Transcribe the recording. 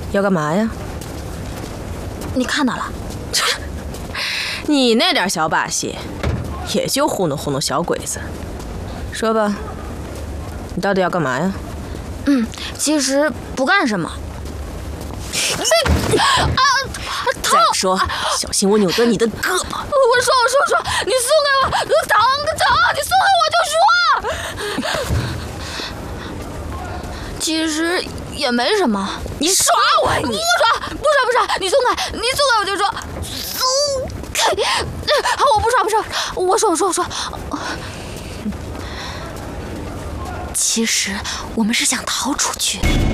要干嘛呀？ 你看到了？ 你那点小把戏，也就糊弄糊弄小鬼子。说吧，你到底要干嘛呀？ 其实不干什么。 再说，小心我扭断你的胳膊！ 我说，你送给我，疼，你送给我就说。其实也没什么。 你耍我！你不耍，你送开我就说。松开！好，我不耍，我说。其实我们是想逃出去。